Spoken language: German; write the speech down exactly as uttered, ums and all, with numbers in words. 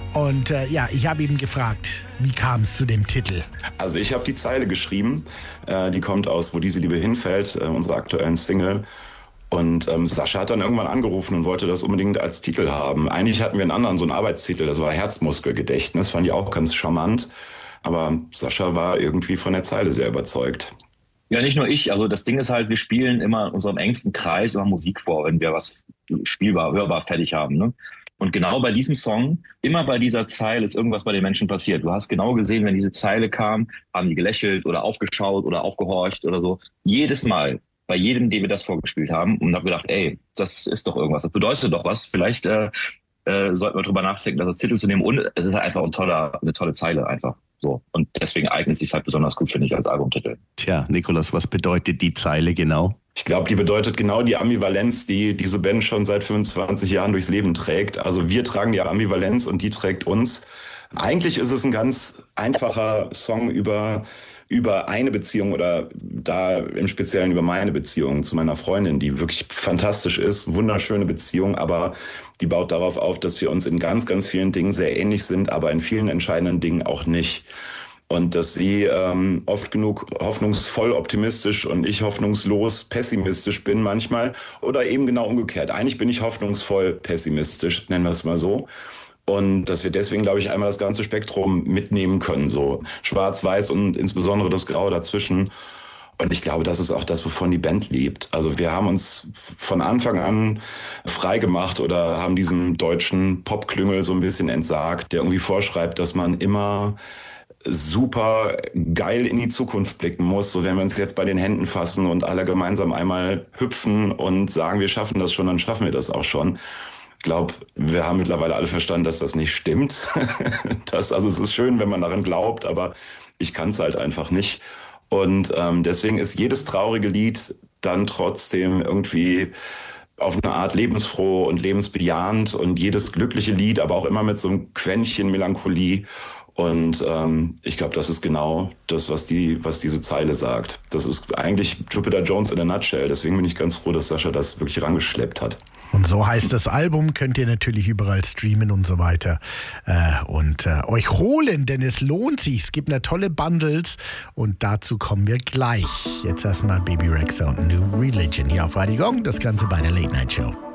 Und äh, ja, ich habe ihn gefragt, wie kam es zu dem Titel? Also ich habe die Zeile geschrieben, äh, die kommt aus Wo diese Liebe hinfällt, äh, unserer aktuellen Single. Und ähm, Sascha hat dann irgendwann angerufen und wollte das unbedingt als Titel haben. Eigentlich hatten wir einen anderen, so einen Arbeitstitel, das war Herzmuskelgedächtnis, fand ich auch ganz charmant. Aber Sascha war irgendwie von der Zeile sehr überzeugt. Ja, nicht nur ich. Also das Ding ist halt, wir spielen immer in unserem engsten Kreis immer Musik vor, wenn wir was spielbar, hörbar fertig haben. Ne? Und genau bei diesem Song, immer bei dieser Zeile ist irgendwas bei den Menschen passiert. Du hast genau gesehen, wenn diese Zeile kam, haben die gelächelt oder aufgeschaut oder aufgehorcht oder so. Jedes Mal, bei jedem, dem wir das vorgespielt haben. Und habe gedacht, ey, das ist doch irgendwas. Das bedeutet doch was. Vielleicht äh, äh, sollten wir drüber nachdenken, das als Titel zu nehmen. Und es ist halt einfach ein toller, eine tolle Zeile einfach. So. Und deswegen eignet es sich halt besonders gut, finde ich, als Albumtitel. Tja, Nikolaus, was bedeutet die Zeile genau? Ich glaube, die bedeutet genau die Ambivalenz, die diese Band schon seit fünfundzwanzig Jahren durchs Leben trägt. Also wir tragen die Ambivalenz und die trägt uns. Eigentlich ist es ein ganz einfacher Song über, über eine Beziehung oder da im Speziellen über meine Beziehung zu meiner Freundin, die wirklich fantastisch ist, wunderschöne Beziehung, aber die baut darauf auf, dass wir uns in ganz, ganz vielen Dingen sehr ähnlich sind, aber in vielen entscheidenden Dingen auch nicht. Und dass sie ähm, oft genug hoffnungsvoll optimistisch und ich hoffnungslos pessimistisch bin manchmal. Oder eben genau umgekehrt. Eigentlich bin ich hoffnungsvoll pessimistisch, nennen wir es mal so. Und dass wir deswegen, glaube ich, einmal das ganze Spektrum mitnehmen können. So schwarz-weiß und insbesondere das Grau dazwischen. Und ich glaube, das ist auch das, wovon die Band lebt. Also wir haben uns von Anfang an frei gemacht oder haben diesem deutschen Popklüngel so ein bisschen entsagt, der irgendwie vorschreibt, dass man immer super geil in die Zukunft blicken muss. So wenn wir uns jetzt bei den Händen fassen und alle gemeinsam einmal hüpfen und sagen, wir schaffen das schon, dann schaffen wir das auch schon. Ich glaube, wir haben mittlerweile alle verstanden, dass das nicht stimmt. das, also es ist schön, wenn man daran glaubt, aber ich kann es halt einfach nicht. Und ähm, deswegen ist jedes traurige Lied dann trotzdem irgendwie auf eine Art lebensfroh und lebensbejahend und jedes glückliche Lied, aber auch immer mit so einem Quäntchen Melancholie. Und ähm, ich glaube, das ist genau das, was die, was diese Zeile sagt. Das ist eigentlich Jupiter Jones in a nutshell. Deswegen bin ich ganz froh, dass Sascha das wirklich rangeschleppt hat. Und so heißt das Album, könnt ihr natürlich überall streamen und so weiter äh, und äh, euch holen, denn es lohnt sich. Es gibt eine tolle Bundles und dazu kommen wir gleich. Jetzt erstmal Baby Rexha und New Religion hier auf Radio Gong, das Ganze bei der Late Night Show.